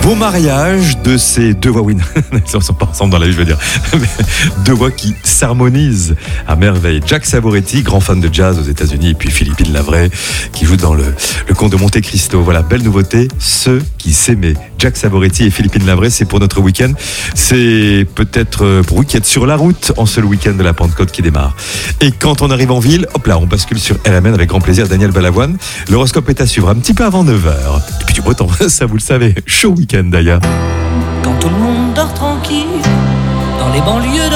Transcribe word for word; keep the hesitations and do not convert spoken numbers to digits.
Beau mariage de ces deux voix, oui, ils ne sont pas ensemble dans la vie, je veux dire, mais deux voix qui s'harmonisent à merveille. Jack Savoretti, grand fan de jazz aux États-Unis, et puis Philippine Lavray, qui joue dans le, le Comte de Monte Cristo. Voilà, belle nouveauté, ceux qui s'aimaient. Jack Savoretti et Philippine Lavray, c'est pour notre week-end. C'est peut-être pour vous qui êtes sur la route en ce week-end de la Pentecôte qui démarre. Et quand on arrive en ville, hop là, on bascule sur R M N avec grand plaisir. Daniel Balavoine. L'horoscope est à suivre un petit peu avant neuf heures. Et puis du beau temps, ça vous le savez. Chaud week-end d'ailleurs. Quand tout le monde dort tranquille dans les banlieues de